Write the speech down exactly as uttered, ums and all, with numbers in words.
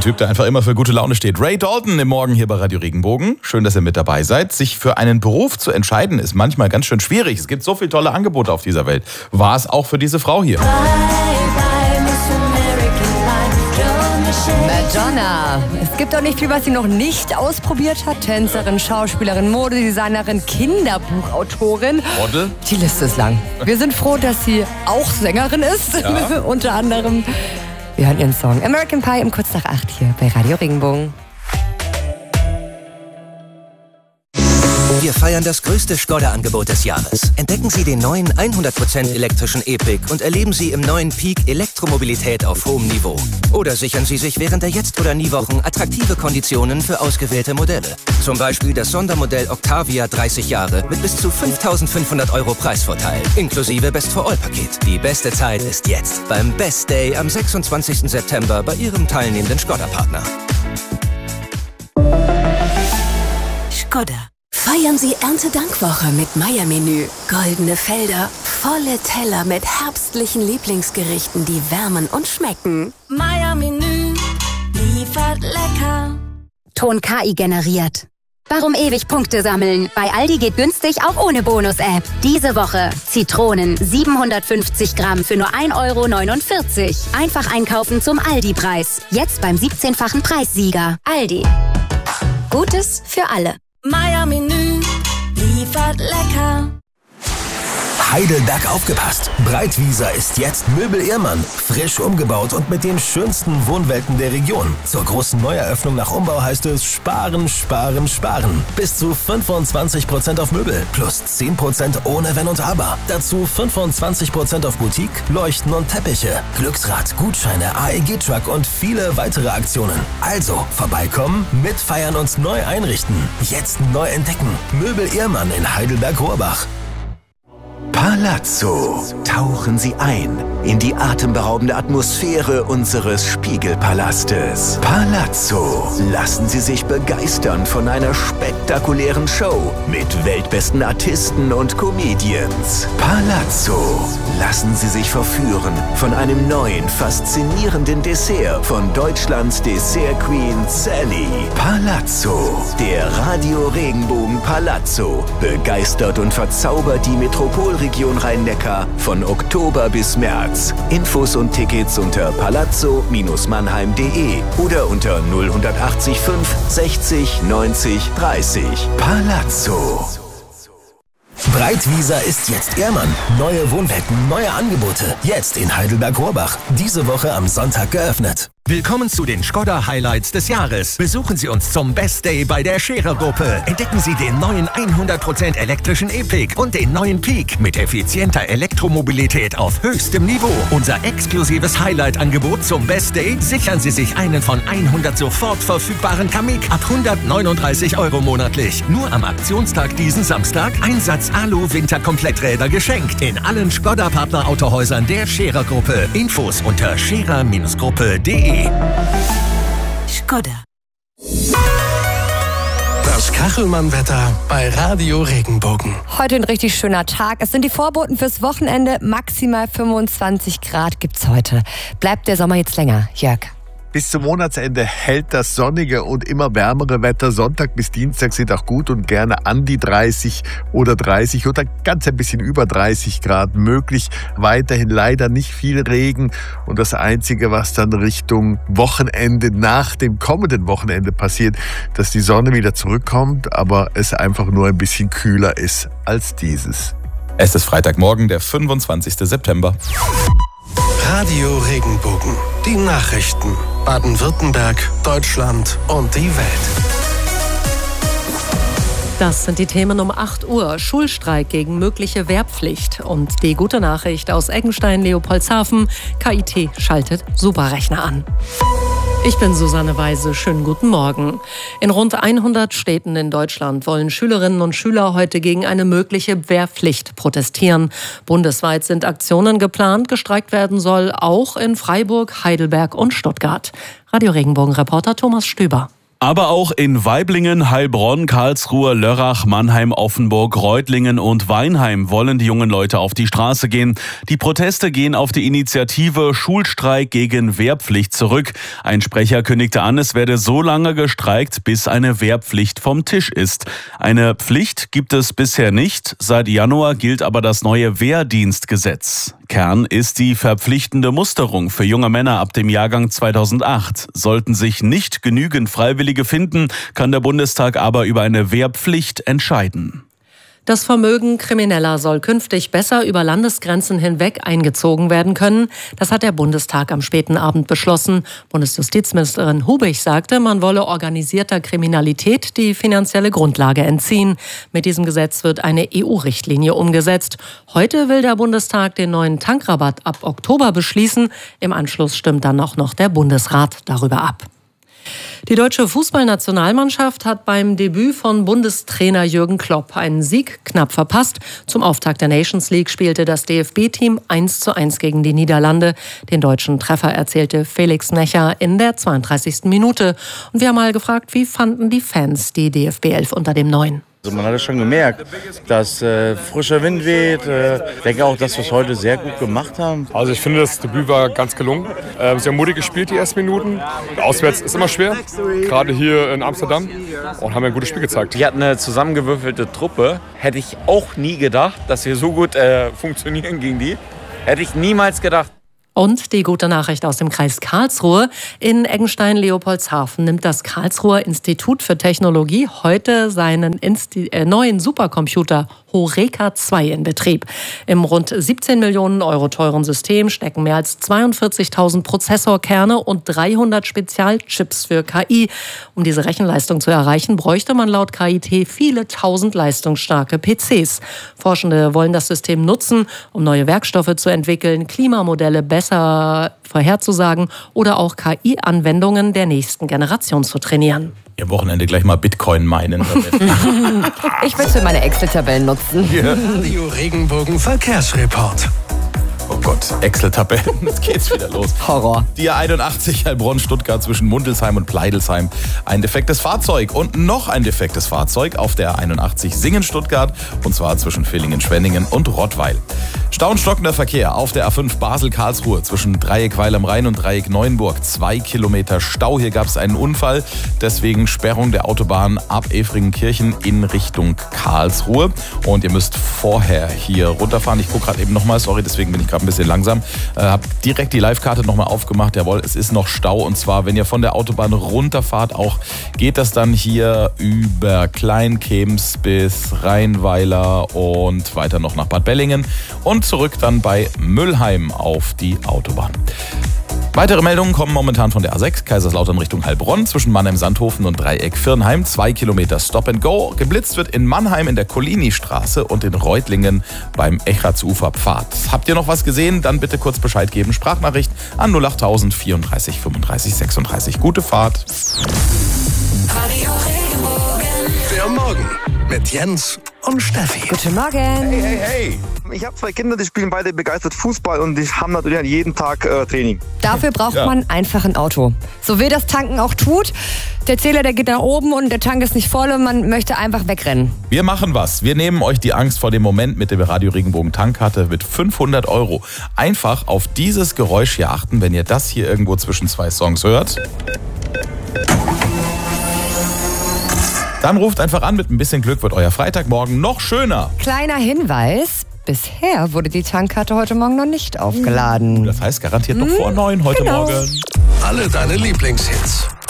Typ, der einfach immer für gute Laune steht. Ray Dalton im Morgen hier bei Radio Regenbogen. Schön, dass ihr mit dabei seid. Sich für einen Beruf zu entscheiden, ist manchmal ganz schön schwierig. Es gibt so viele tolle Angebote auf dieser Welt. War es auch für diese Frau hier. Madonna. Es gibt auch nicht viel, was sie noch nicht ausprobiert hat. Tänzerin, Schauspielerin, Modedesignerin, Kinderbuchautorin. Model? Die Liste ist lang. Wir sind froh, dass sie auch Sängerin ist. Ja. Unter anderem. Wir hören ihren Song American Pie um kurz nach acht hier bei Radio Regenbogen. Wir feiern das größte Skoda-Angebot des Jahres. Entdecken Sie den neuen hundert Prozent elektrischen E-Pick und erleben Sie im neuen Peak Elektromobilität auf hohem Niveau. Oder sichern Sie sich während der Jetzt- oder Nie-Wochen attraktive Konditionen für ausgewählte Modelle. Zum Beispiel das Sondermodell Octavia dreißig Jahre mit bis zu fünftausendfünfhundert Euro Preisvorteil, inklusive Best-for-All-Paket. Die beste Zeit ist jetzt beim Best Day am sechsundzwanzigsten September bei Ihrem teilnehmenden Skoda-Partner. Skoda. Feiern Sie Erntedankwoche mit Meier-Menü. Goldene Felder, volle Teller mit herbstlichen Lieblingsgerichten, die wärmen und schmecken. Meier-Menü liefert lecker. Ton K I generiert. Warum ewig Punkte sammeln? Bei Aldi geht günstig auch ohne Bonus-App. Diese Woche Zitronen siebenhundertfünfzig Gramm für nur ein Euro neunundvierzig. Einfach einkaufen zum Aldi-Preis. Jetzt beim siebzehnfachen Preissieger. Aldi. Gutes für alle. Meier-Menü liefert lecker. Heidelberg aufgepasst! Breitwieser ist jetzt Möbel Ehrmann. Frisch umgebaut und mit den schönsten Wohnwelten der Region. Zur großen Neueröffnung nach Umbau heißt es sparen, sparen, sparen. Bis zu fünfundzwanzig Prozent auf Möbel plus zehn Prozent ohne Wenn und Aber. Dazu fünfundzwanzig Prozent auf Boutique, Leuchten und Teppiche. Glücksrad, Gutscheine, A E G-Truck und viele weitere Aktionen. Also vorbeikommen, mitfeiern und neu einrichten. Jetzt neu entdecken. Möbel Ehrmann in Heidelberg-Rohrbach. Palazzo. Tauchen Sie ein in die atemberaubende Atmosphäre unseres Spiegelpalastes. Palazzo. Lassen Sie sich begeistern von einer spektakulären Show mit weltbesten Artisten und Comedians. Palazzo. Lassen Sie sich verführen von einem neuen, faszinierenden Dessert von Deutschlands Dessert Queen Sally. Palazzo. Der Radio Regenbogen Palazzo begeistert und verzaubert die Metropolregion Rhein-Neckar von Oktober bis März. Infos und Tickets unter palazzo Bindestrich mannheim punkt de oder unter null acht fünf sechzig neunzig dreißig. Palazzo. Breitwieser ist jetzt Ehrmann. Neue Wohnwelten, neue Angebote. Jetzt in Heidelberg-Rohrbach. Diese Woche am Sonntag geöffnet. Willkommen zu den Skoda-Highlights des Jahres. Besuchen Sie uns zum Best Day bei der Scherer-Gruppe. Entdecken Sie den neuen hundert Prozent elektrischen E-Pick und den neuen Peak mit effizienter Elektromobilität auf höchstem Niveau. Unser exklusives Highlight-Angebot zum Best Day. Sichern Sie sich einen von hundert sofort verfügbaren Kamik ab hundertneununddreißig Euro monatlich. Nur am Aktionstag diesen Samstag Einsatz Alu-Winterkompletträder geschenkt. In allen Skoda-Partner-Autohäusern der Scherer-Gruppe. Infos unter scherer Gruppe punkt de. Skoda. Das Kachelmann-Wetter bei Radio Regenbogen. Heute ein richtig schöner Tag. Es sind die Vorboten fürs Wochenende. Maximal fünfundzwanzig Grad gibt's heute. Bleibt der Sommer jetzt länger? Jörg. Bis zum Monatsende hält das sonnige und immer wärmere Wetter. Sonntag bis Dienstag sind auch gut und gerne an die dreißig oder dreißig oder ganz ein bisschen über dreißig Grad möglich. Weiterhin leider nicht viel Regen. Und das Einzige, was dann Richtung Wochenende, nach dem kommenden Wochenende passiert, dass die Sonne wieder zurückkommt, aber es einfach nur ein bisschen kühler ist als dieses. Es ist Freitagmorgen, der fünfundzwanzigsten September. Radio Regenbogen. Die Nachrichten. Baden-Württemberg, Deutschland und die Welt. Das sind die Themen um acht Uhr. Schulstreik gegen mögliche Wehrpflicht. Und die gute Nachricht aus Eggenstein-Leopoldshafen. K I T schaltet Superrechner an. Ich bin Susanne Weise. Schönen guten Morgen. In rund hundert Städten in Deutschland wollen Schülerinnen und Schüler heute gegen eine mögliche Wehrpflicht protestieren. Bundesweit sind Aktionen geplant. Gestreikt werden soll auch in Freiburg, Heidelberg und Stuttgart. Radio Regenbogen-Reporter Thomas Stüber. Aber auch in Waiblingen, Heilbronn, Karlsruhe, Lörrach, Mannheim, Offenburg, Reutlingen und Weinheim wollen die jungen Leute auf die Straße gehen. Die Proteste gehen auf die Initiative Schulstreik gegen Wehrpflicht zurück. Ein Sprecher kündigte an, es werde so lange gestreikt, bis eine Wehrpflicht vom Tisch ist. Eine Pflicht gibt es bisher nicht. Seit Januar gilt aber das neue Wehrdienstgesetz. Kern ist die verpflichtende Musterung für junge Männer ab dem Jahrgang zweitausendacht. Sollten sich nicht genügend Freiwillige finden, kann der Bundestag aber über eine Wehrpflicht entscheiden. Das Vermögen Krimineller soll künftig besser über Landesgrenzen hinweg eingezogen werden können. Das hat der Bundestag am späten Abend beschlossen. Bundesjustizministerin Hubig sagte, man wolle organisierter Kriminalität die finanzielle Grundlage entziehen. Mit diesem Gesetz wird eine E U-Richtlinie umgesetzt. Heute will der Bundestag den neuen Tankrabatt ab Oktober beschließen. Im Anschluss stimmt dann auch noch der Bundesrat darüber ab. Die deutsche Fußballnationalmannschaft hat beim Debüt von Bundestrainer Jürgen Klopp einen Sieg knapp verpasst. Zum Auftakt der Nations League spielte das D F B-Team eins zu eins gegen die Niederlande. Den deutschen Treffer erzielte Felix Necher in der zweiunddreißigsten Minute. Und wir haben mal gefragt, wie fanden die Fans die D F B elf unter dem Neuen? Also man hat es schon gemerkt, dass äh, frischer Wind weht. Äh, ich denke auch, dass wir es heute sehr gut gemacht haben. Also ich finde, das Debüt war ganz gelungen. Äh, sie haben mutig gespielt, die ersten Minuten. Auswärts ist immer schwer, gerade hier in Amsterdam. Und haben ein gutes Spiel gezeigt. Wir hatten eine zusammengewürfelte Truppe. Hätte ich auch nie gedacht, dass wir so gut äh, funktionieren gegen die. Hätte ich niemals gedacht. Und die gute Nachricht aus dem Kreis Karlsruhe. In Eggenstein-Leopoldshafen nimmt das Karlsruher Institut für Technologie heute seinen Insti- äh, neuen Supercomputer Horeca zwei in Betrieb. Im rund siebzehn Millionen Euro teuren System stecken mehr als zweiundvierzigtausend Prozessorkerne und dreihundert Spezialchips für K I. Um diese Rechenleistung zu erreichen, bräuchte man laut K I T viele tausend leistungsstarke P Cs. Forschende wollen das System nutzen, um neue Werkstoffe zu entwickeln, Klimamodelle besser vorherzusagen oder auch K I-Anwendungen der nächsten Generation zu trainieren. Am Wochenende gleich mal Bitcoin meinen. Ich will für meine Excel-Tabellen nutzen. Yeah. Radio Regenbogen Verkehrsreport. Oh Gott, Excel-Tabellen, jetzt geht's wieder los. Horror. Die A einundachtzig Heilbronn, Stuttgart zwischen Mundelsheim und Pleidelsheim. Ein defektes Fahrzeug und noch ein defektes Fahrzeug auf der A einundachtzig Singen, Stuttgart. Und zwar zwischen Villingen, Schwenningen und Rottweil. Stauenstockender Verkehr auf der A fünf Basel-Karlsruhe zwischen Dreieck-Weil am Rhein und Dreieck-Neuenburg. Zwei Kilometer Stau. Hier gab es einen Unfall. Deswegen Sperrung der Autobahn ab Efringenkirchen in Richtung Karlsruhe. Und ihr müsst vorher hier runterfahren. Ich gucke gerade eben nochmal, sorry, deswegen bin ich gerade ein bisschen langsam. Äh, hab direkt die Live-Karte nochmal aufgemacht. Jawohl, es ist noch Stau. Und zwar, wenn ihr von der Autobahn runterfahrt, auch geht das dann hier über Kleinkems bis Rheinweiler und weiter noch nach Bad Bellingen und zurück dann bei Müllheim auf die Autobahn. Weitere Meldungen kommen momentan von der A sechs, Kaiserslautern Richtung Heilbronn, zwischen Mannheim-Sandhofen und Dreieck-Firnheim. Zwei Kilometer Stop and Go. Geblitzt wird in Mannheim in der Collini-Straße und in Reutlingen beim Echartsufer-Pfad. Habt ihr noch was gesehen? Dann bitte kurz Bescheid geben. Sprachnachricht an null achttausend vierunddreißig fünfunddreißig sechsunddreißig. Gute Fahrt. Der Morgen mit Jens und Steffi. Guten Morgen. Hey, hey, hey. Ich habe zwei Kinder, die spielen beide begeistert Fußball und die haben natürlich jeden Tag äh, Training. Dafür braucht ja. man einfach ein Auto. So wie das Tanken auch tut. Der Zähler, der geht nach oben und der Tank ist nicht voll und man möchte einfach wegrennen. Wir machen was. Wir nehmen euch die Angst vor dem Moment mit der Radio Regenbogen Tankkarte mit fünfhundert Euro. Einfach auf dieses Geräusch hier achten, wenn ihr das hier irgendwo zwischen zwei Songs hört. Dann ruft einfach an, mit ein bisschen Glück wird euer Freitagmorgen noch schöner. Kleiner Hinweis, bisher wurde die Tankkarte heute Morgen noch nicht aufgeladen. Das heißt garantiert noch vor neun heute genau. Morgen. Alle deine Lieblingshits